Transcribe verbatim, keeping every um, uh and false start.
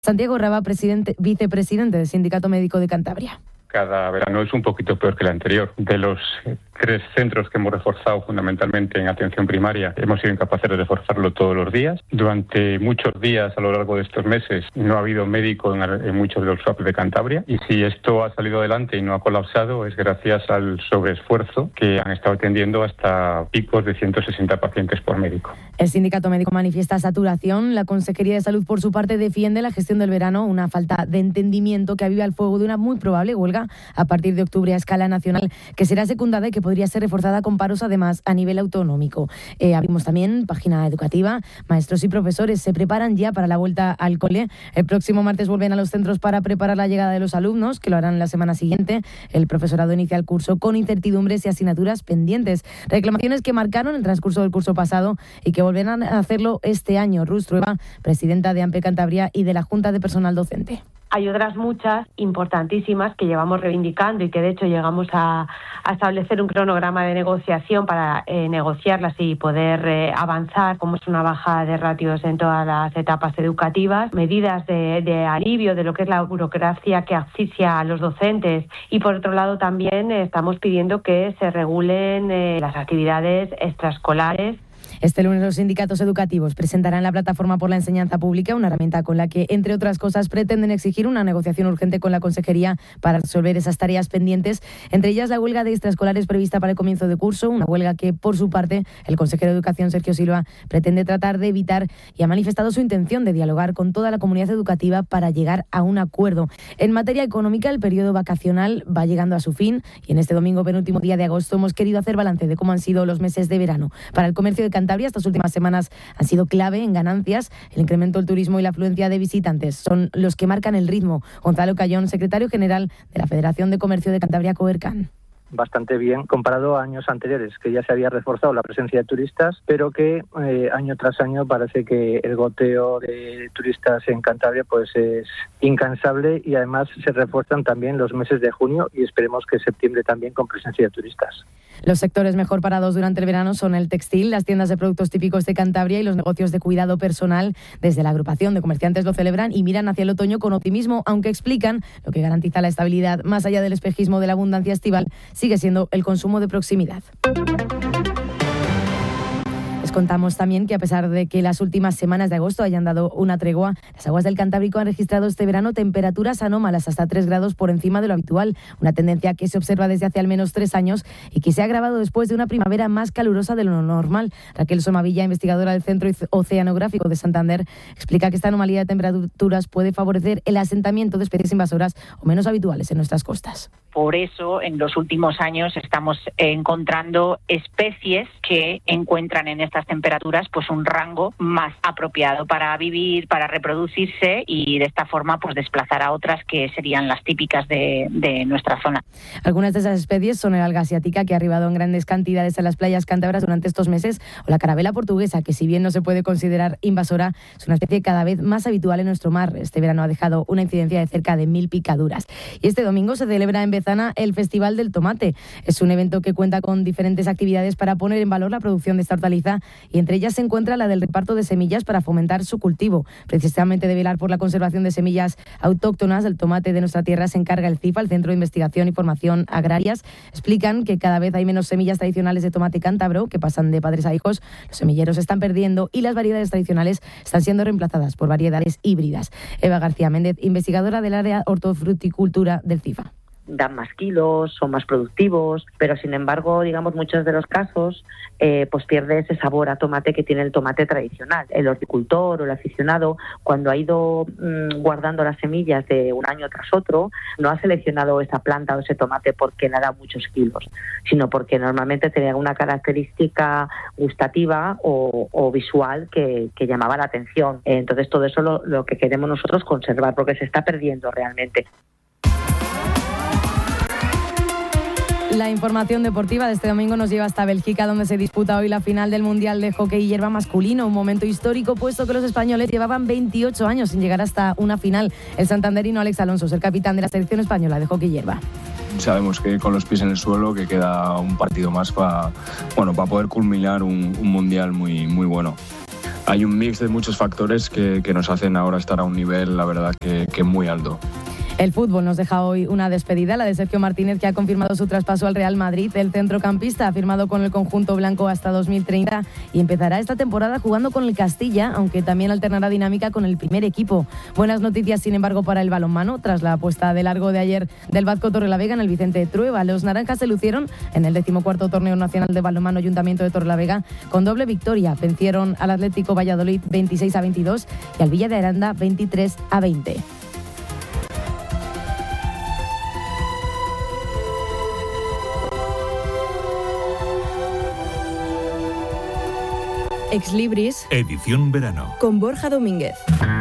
Santiago Raba, presidente, vicepresidente del Sindicato Médico de Cantabria. Cada verano es un poquito peor que el anterior. De los tres centros que hemos reforzado fundamentalmente en atención primaria, hemos sido incapaces de reforzarlo todos los días. Durante muchos días a lo largo de estos meses no ha habido médico en, en muchos de los S A P de Cantabria, y si esto ha salido adelante y no ha colapsado es gracias al sobreesfuerzo que han estado atendiendo hasta picos de ciento sesenta pacientes por médico. El sindicato médico manifiesta saturación. La Consejería de Salud, por su parte, defiende la gestión del verano, una falta de entendimiento que aviva el fuego de una muy probable huelga a partir de octubre a escala nacional, que será secundada y que podría ser reforzada con paros además a nivel autonómico. Eh, abrimos también página educativa. Maestros y profesores se preparan ya para la vuelta al cole. El próximo martes vuelven a los centros para preparar la llegada de los alumnos, que lo harán la semana siguiente. El profesorado inicia el curso con incertidumbres y asignaturas pendientes. Reclamaciones que marcaron el transcurso del curso pasado y que volverán a hacerlo este año. Rus Trueba, presidenta de AMPE Cantabria y de la Junta de Personal Docente. Hay otras muchas importantísimas que llevamos reivindicando y que de hecho llegamos a, a establecer un cronograma de negociación para eh, negociarlas y poder eh, avanzar, como es una baja de ratios en todas las etapas educativas, medidas de, de alivio de lo que es la burocracia que asfixia a los docentes, y por otro lado también eh, estamos pidiendo que se regulen eh, las actividades extraescolares. Este lunes los sindicatos educativos presentarán la Plataforma por la Enseñanza Pública, una herramienta con la que, entre otras cosas, pretenden exigir una negociación urgente con la Consejería para resolver esas tareas pendientes, entre ellas la huelga de extraescolares prevista para el comienzo de curso, una huelga que, por su parte, el consejero de Educación, Sergio Silva, pretende tratar de evitar y ha manifestado su intención de dialogar con toda la comunidad educativa para llegar a un acuerdo. En materia económica, el periodo vacacional va llegando a su fin y en este domingo, penúltimo día de agosto, hemos querido hacer balance de cómo han sido los meses de verano. Para el comercio de Cantabria, estas últimas semanas han sido clave en ganancias. El incremento del turismo y la afluencia de visitantes son los que marcan el ritmo. Gonzalo Cayón, secretario general de la Federación de Comercio de Cantabria, Coercan. Bastante bien comparado a años anteriores, que ya se había reforzado la presencia de turistas, pero que eh, año tras año parece que el goteo de turistas en Cantabria pues es incansable, y además se refuerzan también los meses de junio y esperemos que septiembre también con presencia de turistas. Los sectores mejor parados durante el verano son el textil, las tiendas de productos típicos de Cantabria y los negocios de cuidado personal. Desde la agrupación de comerciantes lo celebran y miran hacia el otoño con optimismo, aunque explican lo que garantiza la estabilidad más allá del espejismo de la abundancia estival sigue siendo el consumo de proximidad. Les contamos también que a pesar de que las últimas semanas de agosto hayan dado una tregua, las aguas del Cantábrico han registrado este verano temperaturas anómalas hasta tres grados por encima de lo habitual, una tendencia que se observa desde hace al menos tres años y que se ha agravado después de una primavera más calurosa de lo normal. Raquel Somavilla, investigadora del Centro Oceanográfico de Santander, explica que esta anomalía de temperaturas puede favorecer el asentamiento de especies invasoras o menos habituales en nuestras costas. Por eso, en los últimos años estamos encontrando especies que encuentran en estas temperaturas pues un rango más apropiado para vivir, para reproducirse y de esta forma pues desplazar a otras que serían las típicas de, de nuestra zona. Algunas de esas especies son el alga asiática, que ha arribado en grandes cantidades a las playas cántabras durante estos meses, o la carabela portuguesa, que si bien no se puede considerar invasora, es una especie cada vez más habitual en nuestro mar. Este verano ha dejado una incidencia de cerca de mil picaduras. Y este domingo se celebra en Bezana el Festival del Tomate. Es un evento que cuenta con diferentes actividades para poner en valor la producción de esta hortaliza, y entre ellas se encuentra la del reparto de semillas para fomentar su cultivo. Precisamente de velar por la conservación de semillas autóctonas del tomate de nuestra tierra se encarga el CIFA, el Centro de Investigación y Formación Agrarias. Explican que cada vez hay menos semillas tradicionales de tomate cántabro que pasan de padres a hijos, los semilleros se están perdiendo y las variedades tradicionales están siendo reemplazadas por variedades híbridas. Eva García Méndez, investigadora del área hortofruticultura del CIFA. Dan más kilos, son más productivos, pero sin embargo, digamos, muchos de los casos eh, pues pierde ese sabor a tomate que tiene el tomate tradicional. El horticultor o el aficionado, cuando ha ido mmm, guardando las semillas de un año tras otro, no ha seleccionado esa planta o ese tomate porque le da muchos kilos, sino porque normalmente tenía una característica gustativa o, o visual que, que llamaba la atención. Entonces todo eso lo, lo que queremos nosotros conservar, porque se está perdiendo realmente. La información deportiva de este domingo nos lleva hasta Bélgica, donde se disputa hoy la final del Mundial de Hockey Hierba masculino. Un momento histórico, puesto que los españoles llevaban veintiocho años sin llegar hasta una final. El santanderino Alex Alonso es el capitán de la selección española de Hockey Hierba. Sabemos que con los pies en el suelo que queda un partido más para bueno, para poder culminar un, un Mundial muy, muy bueno. hay un mix de muchos factores que, que nos hacen ahora estar a un nivel, la verdad, que, que muy alto. El fútbol nos deja hoy una despedida, la de Sergio Martínez, que ha confirmado su traspaso al Real Madrid. El centrocampista ha firmado con el conjunto blanco hasta dos mil treinta y empezará esta temporada jugando con el Castilla, aunque también alternará dinámica con el primer equipo. Buenas noticias, sin embargo, para el balonmano. Tras la apuesta de largo de ayer del Vazco Torrelavega en el Vicente Trueba, los naranjas se lucieron en el decimocuarto Torneo Nacional de Balonmano Ayuntamiento de Torrelavega con doble victoria. Vencieron al Atlético Valladolid veintiséis a veintidós y al Villa de Aranda veintitrés a veinte. Ex Libris, edición verano, con Borja Domínguez.